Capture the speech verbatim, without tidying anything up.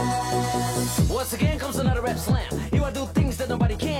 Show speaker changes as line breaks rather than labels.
Once again comes another rap slam. Here I do things that nobody can.